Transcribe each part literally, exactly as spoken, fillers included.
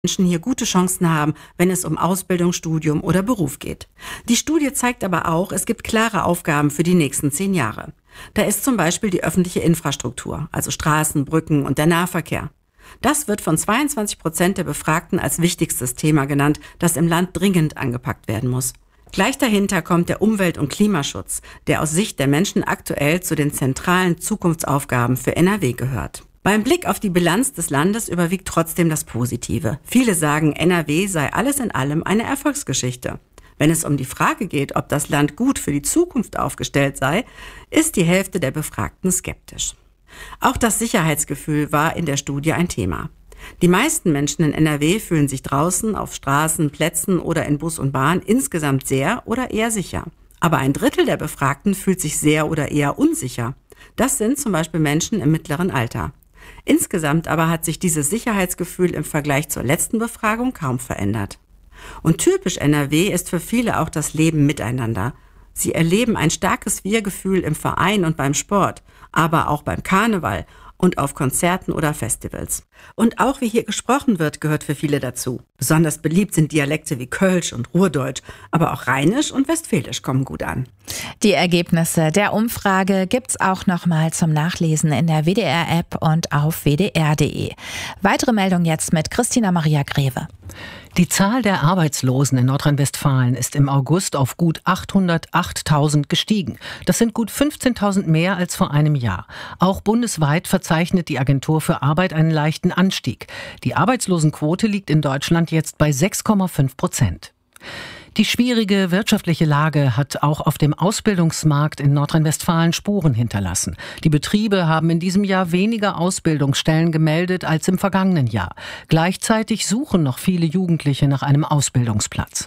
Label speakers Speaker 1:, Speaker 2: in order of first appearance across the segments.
Speaker 1: Menschen hier gute Chancen haben, wenn es um Ausbildung, Studium oder Beruf geht. Die Studie zeigt aber auch, es gibt klare Aufgaben für die nächsten zehn Jahre. Da ist zum Beispiel die öffentliche Infrastruktur, also Straßen, Brücken und der Nahverkehr. Das wird von zweiundzwanzig Prozent der Befragten als wichtigstes Thema genannt, das im Land dringend angepackt werden muss. Gleich dahinter kommt der Umwelt- und Klimaschutz, der aus Sicht der Menschen aktuell zu den zentralen Zukunftsaufgaben für N R W gehört. Beim Blick auf die Bilanz des Landes überwiegt trotzdem das Positive. Viele sagen, N R W sei alles in allem eine Erfolgsgeschichte. Wenn es um die Frage geht, ob das Land gut für die Zukunft aufgestellt sei, ist die Hälfte der Befragten skeptisch. Auch das Sicherheitsgefühl war in der Studie ein Thema. Die meisten Menschen in N R W fühlen sich draußen, auf Straßen, Plätzen oder in Bus und Bahn insgesamt sehr oder eher sicher. Aber ein Drittel der Befragten fühlt sich sehr oder eher unsicher. Das sind zum Beispiel Menschen im mittleren Alter. Insgesamt aber hat sich dieses Sicherheitsgefühl im Vergleich zur letzten Befragung kaum verändert. Und typisch N R W ist für viele auch das Leben miteinander. Sie erleben ein starkes Wir-Gefühl im Verein und beim Sport, aber auch beim Karneval und auf Konzerten oder Festivals. Und auch wie hier gesprochen wird, gehört für viele dazu. Besonders beliebt sind Dialekte wie Kölsch und Ruhrdeutsch, aber auch Rheinisch und Westfälisch kommen gut an.
Speaker 2: Die Ergebnisse der Umfrage gibt's auch nochmal zum Nachlesen in der W D R-App und auf w d r punkt d e. Weitere Meldung jetzt mit Christina Maria Greve.
Speaker 3: Die Zahl der Arbeitslosen in Nordrhein-Westfalen ist im August auf gut achthundertachttausend gestiegen. Das sind gut fünfzehntausend mehr als vor einem Jahr. Auch bundesweit verzeichnet die Agentur für Arbeit einen leichten Anstieg. Die Arbeitslosenquote liegt in Deutschland jetzt bei sechs Komma fünf Prozent. Die schwierige wirtschaftliche Lage hat auch auf dem Ausbildungsmarkt in Nordrhein-Westfalen Spuren hinterlassen. Die Betriebe haben in diesem Jahr weniger Ausbildungsstellen gemeldet als im vergangenen Jahr. Gleichzeitig suchen noch viele Jugendliche nach einem Ausbildungsplatz.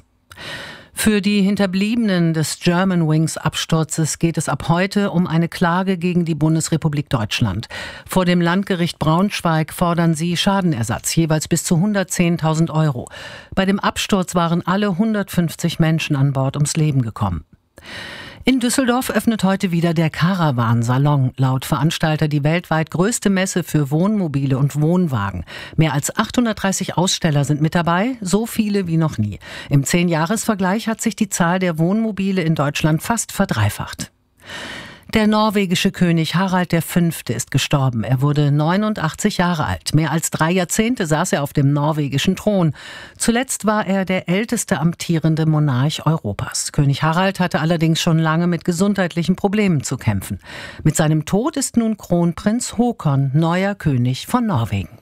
Speaker 3: Für die Hinterbliebenen des Germanwings-Absturzes geht es ab heute um eine Klage gegen die Bundesrepublik Deutschland. Vor dem Landgericht Braunschweig fordern sie Schadenersatz, jeweils bis zu hundertzehntausend Euro. Bei dem Absturz waren alle hundertfünfzig Menschen an Bord ums Leben gekommen. In Düsseldorf öffnet heute wieder der Caravan Salon, laut Veranstalter die weltweit größte Messe für Wohnmobile und Wohnwagen. Mehr als achthundertdreißig Aussteller sind mit dabei, so viele wie noch nie. Im Zehn-Jahres-Vergleich hat sich die Zahl der Wohnmobile in Deutschland fast verdreifacht. Der norwegische König Harald der Fünfte ist gestorben. Er wurde neunundachtzig Jahre alt. Mehr als drei Jahrzehnte saß er auf dem norwegischen Thron. Zuletzt war er der älteste amtierende Monarch Europas. König Harald hatte allerdings schon lange mit gesundheitlichen Problemen zu kämpfen. Mit seinem Tod ist nun Kronprinz Håkon neuer König von Norwegen.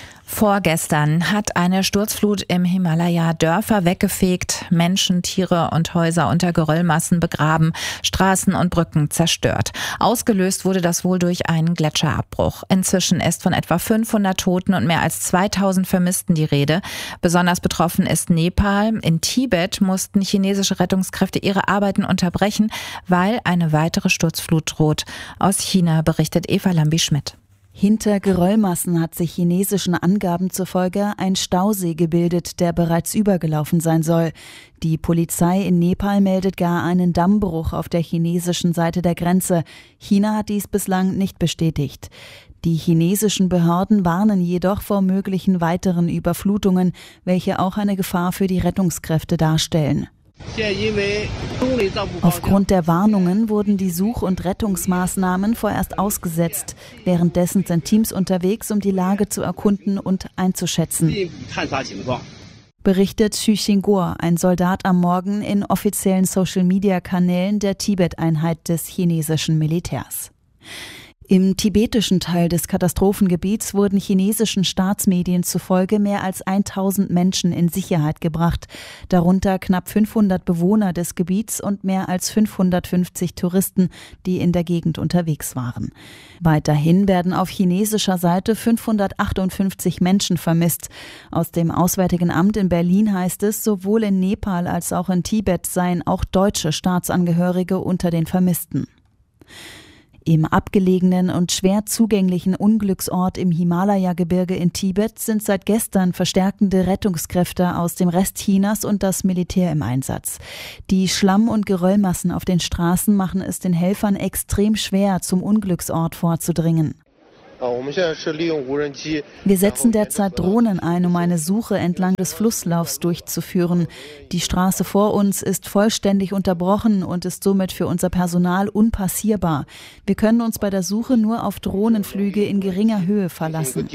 Speaker 2: Vorgestern hat eine Sturzflut im Himalaya Dörfer weggefegt, Menschen, Tiere und Häuser unter Geröllmassen begraben, Straßen und Brücken zerstört. Ausgelöst wurde das wohl durch einen Gletscherabbruch. Inzwischen ist von etwa fünfhundert Toten und mehr als zweitausend Vermissten die Rede. Besonders betroffen ist Nepal. In Tibet mussten chinesische Rettungskräfte ihre Arbeiten unterbrechen, weil eine weitere Sturzflut droht. Aus China berichtet Eva Lambi-Schmidt.
Speaker 4: Hinter Geröllmassen hat sich chinesischen Angaben zufolge ein Stausee gebildet, der bereits übergelaufen sein soll. Die Polizei in Nepal meldet gar einen Dammbruch auf der chinesischen Seite der Grenze. China hat dies bislang nicht bestätigt. Die chinesischen Behörden warnen jedoch vor möglichen weiteren Überflutungen, welche auch eine Gefahr für die Rettungskräfte darstellen. Aufgrund der Warnungen wurden die Such- und Rettungsmaßnahmen vorerst ausgesetzt. Währenddessen sind Teams unterwegs, um die Lage zu erkunden und einzuschätzen. Berichtet Xu Xingguo, ein Soldat am Morgen in offiziellen Social-Media-Kanälen der Tibet-Einheit des chinesischen Militärs. Im tibetischen Teil des Katastrophengebiets wurden chinesischen Staatsmedien zufolge mehr als tausend Menschen in Sicherheit gebracht, darunter knapp fünfhundert Bewohner des Gebiets und mehr als fünfhundertfünfzig Touristen, die in der Gegend unterwegs waren. Weiterhin werden auf chinesischer Seite fünfhundertachtundfünfzig Menschen vermisst. Aus dem Auswärtigen Amt in Berlin heißt es, sowohl in Nepal als auch in Tibet seien auch deutsche Staatsangehörige unter den Vermissten. Im abgelegenen und schwer zugänglichen Unglücksort im Himalaya-Gebirge in Tibet sind seit gestern verstärkende Rettungskräfte aus dem Rest Chinas und das Militär im Einsatz. Die Schlamm- und Geröllmassen auf den Straßen machen es den Helfern extrem schwer, zum Unglücksort vorzudringen. Wir setzen derzeit Drohnen ein, um eine Suche entlang des Flusslaufs durchzuführen. Die Straße vor uns ist vollständig unterbrochen und ist somit für unser Personal unpassierbar. Wir können uns bei der Suche nur auf Drohnenflüge in geringer Höhe verlassen,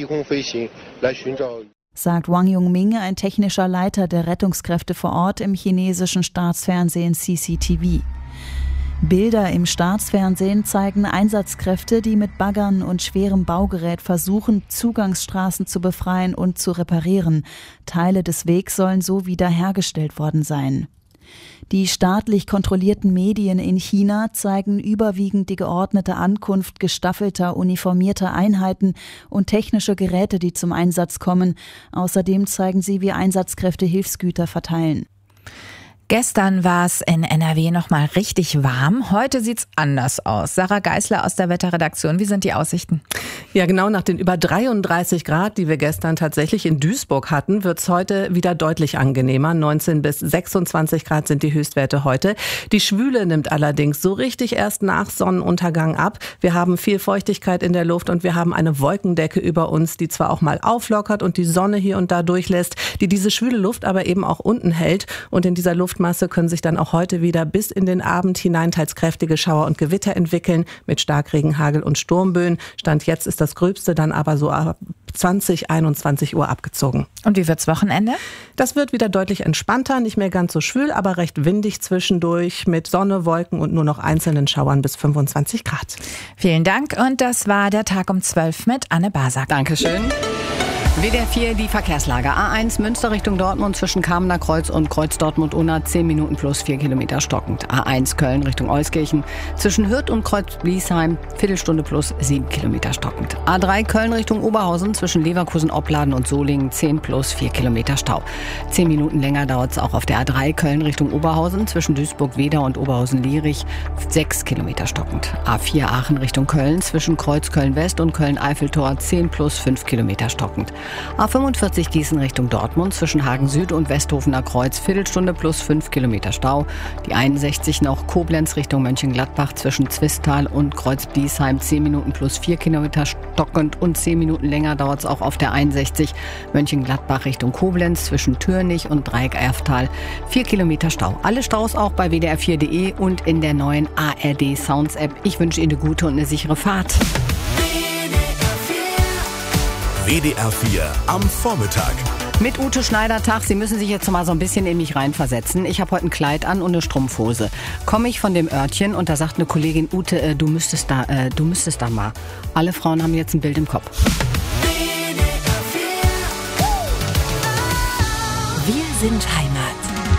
Speaker 4: sagt Wang Yongming, ein technischer Leiter der Rettungskräfte vor Ort im chinesischen Staatsfernsehen C C T V. Bilder im Staatsfernsehen zeigen Einsatzkräfte, die mit Baggern und schwerem Baugerät versuchen, Zugangsstraßen zu befreien und zu reparieren. Teile des Wegs sollen so wiederhergestellt worden sein. Die staatlich kontrollierten Medien in China zeigen überwiegend die geordnete Ankunft gestaffelter, uniformierter Einheiten und technische Geräte, die zum Einsatz kommen. Außerdem zeigen sie, wie Einsatzkräfte Hilfsgüter verteilen.
Speaker 2: Gestern war es in N R W noch mal richtig warm. Heute sieht's anders aus. Sarah Geisler aus der Wetterredaktion. Wie sind die Aussichten?
Speaker 3: Ja, genau nach den über dreiunddreißig Grad, die wir gestern tatsächlich in Duisburg hatten, wird's heute wieder deutlich angenehmer. neunzehn bis sechsundzwanzig Grad sind die Höchstwerte heute. Die Schwüle nimmt allerdings so richtig erst nach Sonnenuntergang ab. Wir haben viel Feuchtigkeit in der Luft und wir haben eine Wolkendecke über uns, die zwar auch mal auflockert und die Sonne hier und da durchlässt, die diese schwüle Luft aber eben auch unten hält. Und in dieser Luft Masse können sich dann auch heute wieder bis in den Abend hinein teils kräftige Schauer und Gewitter entwickeln mit Starkregen, Hagel und Sturmböen. Stand jetzt ist das Gröbste dann aber so ab zwanzig, einundzwanzig Uhr abgezogen.
Speaker 2: Und wie wird's Wochenende?
Speaker 3: Das wird wieder deutlich entspannter, nicht mehr ganz so schwül, aber recht windig zwischendurch mit Sonne, Wolken und nur noch einzelnen Schauern bis fünfundzwanzig Grad.
Speaker 2: Vielen Dank und das war der Tag um zwölf mit Anne Basak.
Speaker 5: Dankeschön. W D R vier, die Verkehrslage. A eins Münster Richtung Dortmund zwischen Kamener Kreuz und Kreuz Dortmund-Unna zehn Minuten plus vier Kilometer stockend. A eins Köln Richtung Euskirchen zwischen Hürth und Kreuz Bliesheim Viertelstunde plus sieben Kilometer stockend. A drei Köln Richtung Oberhausen zwischen Leverkusen, Opladen und Solingen zehn plus vier Kilometer Stau. zehn Minuten länger dauert es auch auf der A drei Köln Richtung Oberhausen zwischen Duisburg-Wedau und Oberhausen-Lierich sechs Kilometer stockend. A vier Aachen Richtung Köln zwischen Kreuz Köln-West und Köln-Eiffeltor zehn plus fünf Kilometer stockend. A fünfundvierzig Gießen Richtung Dortmund zwischen Hagen Süd und Westhofener Kreuz Viertelstunde plus fünf Kilometer Stau. Die einundsechzig noch Koblenz Richtung Mönchengladbach zwischen Zwistal und Kreuz Bliesheim zehn Minuten plus vier Kilometer stockend und zehn Minuten länger dauert es auch auf der einundsechzig Mönchengladbach Richtung Koblenz zwischen Türnich und Dreieck-Erftal vier Kilometer Stau. Alle Staus auch bei w d r vier punkt d e und in der neuen A R D Sounds App. Ich wünsche Ihnen eine gute und eine sichere Fahrt.
Speaker 6: W D R vier am Vormittag.
Speaker 5: Mit Ute Schneider-Tag. Sie müssen sich jetzt mal so ein bisschen in mich reinversetzen. Ich habe heute ein Kleid an und eine Strumpfhose. Komme ich von dem Örtchen und da sagt eine Kollegin, Ute, äh, du müsstest da, äh, du müsstest da mal. Alle Frauen haben jetzt ein Bild im Kopf.
Speaker 1: Wir sind Heimat.